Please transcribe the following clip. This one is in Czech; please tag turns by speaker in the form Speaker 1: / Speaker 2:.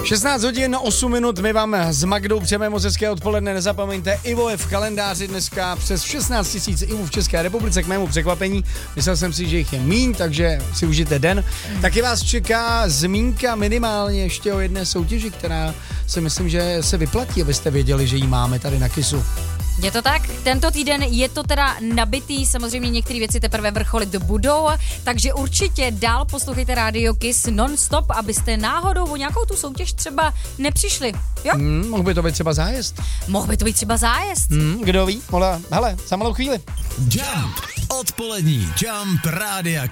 Speaker 1: 16 hodin 8 minut, my vám s Magdou přejeme moc hezké odpoledne, nezapomeňte, Ivo je v kalendáři dneska přes 16 000 Ivů v České republice, k mému překvapení, myslel jsem si, že jich je míň, takže si užijte den. Taky vás čeká zmínka minimálně ještě o jedné soutěži, která si myslím, že se vyplatí, abyste věděli, že ji máme tady na KISu.
Speaker 2: Je to tak? Tento týden je to teda nabitý, samozřejmě některé věci teprve vrcholit budou, takže určitě dál poslouchejte Rádio KIS non-stop, abyste náhodou o nějakou tu soutěž třeba nepřišli, jo?
Speaker 1: Mohl by to být třeba zájezd.
Speaker 2: Mohl by to být třeba zájezd.
Speaker 1: Kdo ví? Hele, za malou chvíli.
Speaker 3: Jump, odpolední Jump Rádia